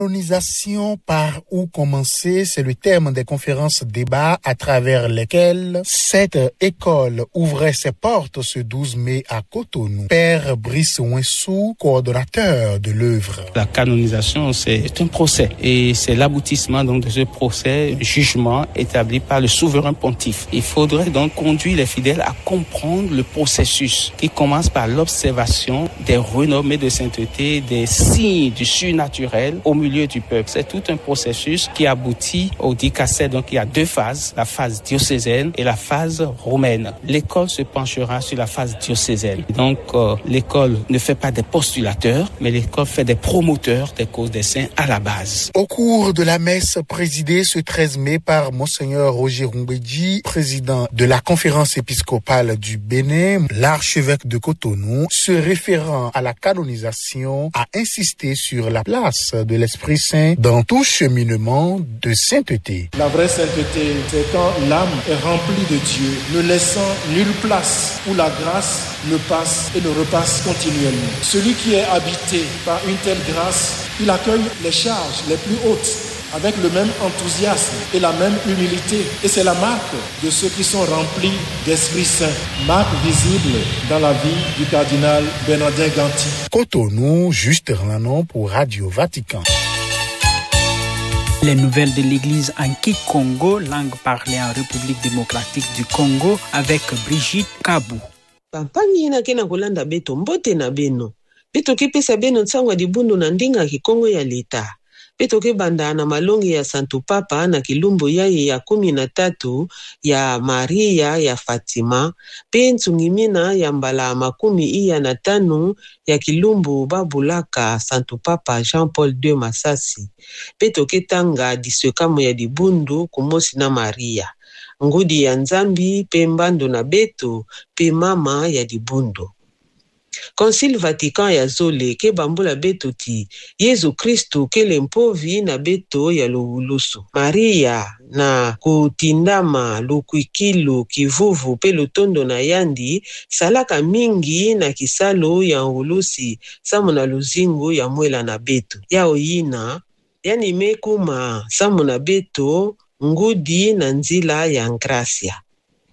Colonisation par où commencer, c'est le terme des conférences débats à travers lesquelles cette école ouvrait ses portes ce 12 mai à Cotonou. Père Brice Ouensou, coordonnateur de l'œuvre. La canonisation, c'est un procès et c'est l'aboutissement donc de ce procès, jugement établi par le souverain pontife. Il faudrait donc conduire les fidèles à comprendre le processus qui commence par l'observation des renommées de sainteté, des signes du surnaturel au milieu du peuple. C'est tout un processus qui aboutit au dicaster. Donc il y a deux phases, la phase diocésaine et la phase romaine. L'école se penchera sur la phase diocésaine. Donc l'école ne fait pas des postulateurs, mais l'école fait des promoteurs des causes des saints à la base. Au cours de la messe présidée ce 13 mai par Monseigneur Roger Rumbedji, président de la conférence épiscopale du Bénin, l'archevêque de Cotonou, se référant à la canonisation, a insisté sur la place de l'Esprit Saint dans tout cheminement de sainteté. La vraie sainteté, c'est quand l'âme est remplie de Dieu, ne laissant nulle place où la grâce ne passe et ne repasse continuellement. Celui qui est habité par une telle grâce, il accueille les charges les plus hautes avec le même enthousiasme et la même humilité. Et c'est la marque de ceux qui sont remplis d'Esprit Saint, marque visible dans la vie du cardinal Bernardin Ganti. Cotonou, Juste Ranon pour Radio Vatican. Les nouvelles de l'église en Kikongo, langue parlée en République démocratique du Congo, avec Brigitte Kabou. Pampangi na kena kolanda beto mbote na beno. Beto kipesa beno tsangwa dibundu na ndinga kikongo ya leta. Beto kebanda na malongi ya Santo Papa na kilumbu yaye ya 13 ya Maria ya Fatima. Pe nsungimina ya mbala 15 ya kilumbu babulaka Santo Papa Jean-Paul II Masasi. Beto ketanga disekamu ya dibundu kumosi na Maria. Ngudi ya Nzambi pe mbando na beto pe mama ya dibundu. Concile Vatican ya zole ke bambula beto ti Yesu Kristu kele mpovi na beto ya luhulusu. Maria na kutindama lukwikilu kivuvu pe lutondo na yandi salaka mingi na kisalo ya hulusi samu na luzingu ya mwela na beto. Ya oyina yani mekuma samu na beto ngudi na nzila ya ngracia.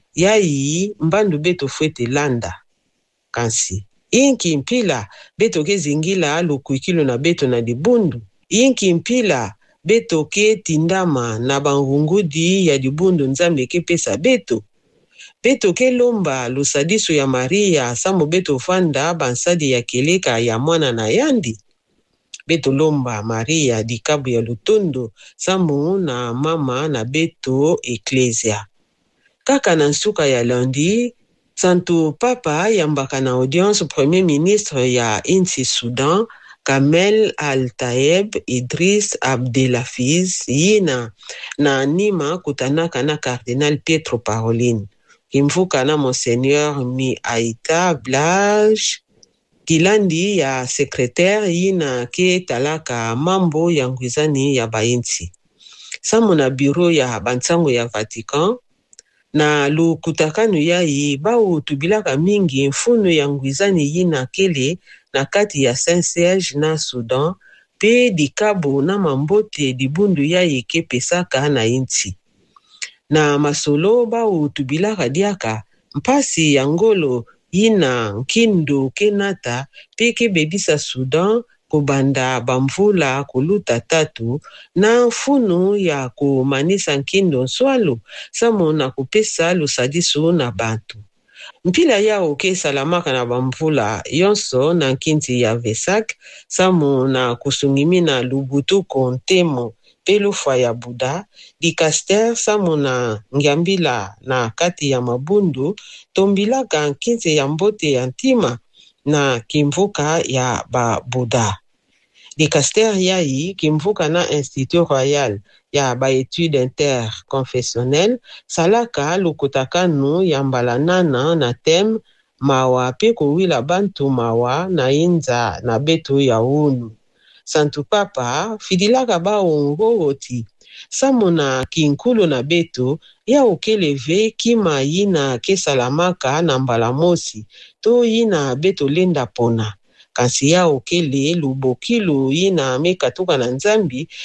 Yai mbandu beto fwete landa kansi. Inki mpila beto ke zingila lukwikilo na beto na dibundu. Inki mpila beto ke tindama na bangungudi ya dibundu Nzambe ke pesa beto. Beto ke lomba lusadiso ya Maria samu beto fanda bansadi ya keleka ya mwana na yandi. Beto lomba Maria dikabu ya lutondo samu na mama na beto eklesia. Kaka na nsuka ya lundi, Santo Papa yambaka na audience Premier Ministre ya insi Sudan, Kamel Al-Tayeb Idris Abdelafiz, yina na nima kutanaka na Cardinal Pietro Parolin. Kimvuka na Monseigneur Mi Aita Blage, kilandi ya secrétaire yina ke talaka mambo ya ngwizani ya bainti. Samu na bureau ya bansango ya Vatican, na lukutakanu yai bao tubilaka mingi mfunu ya ngwizani yina kele na kati ya Saint-Serge na Sudan, pe dikabu na mambote dibundu yai ke pesaka na inti. Na masolo bao tubilaka diaka mpasi ya ngolo yina nkindo kenata pe ke bebisa Sudan kubanda bamvula kuluta 3 na mfunu ya kumanisa nkindo nswalu samu na kupesa lusadisu na bantu. Mpila yao ke salamaka na bamvula yonso na nkinti ya Vesak samu na kusungimina lubutu kontemo pelufa ya Buda, dikaster samu na ngiambila na kati ya mabundu tombilaka nkinti ya mbote ya ntima na kimvuka ya ba Buda. Dikaster yai kimvuka na Institut Royal ya ba études interconfessionnelles salaka lukutakanu ya mbalanana na tem mawa pe kuwila bantu mawa na inza na betu ya unu. Santo Papa fidilaka ba ongoti samu na kinkulu na betu ya ukeleve kima yina ke salamaka na mbalamosi to yina beto lenda pona. makansi yao kele luboki luyi na mekatuka na nzambi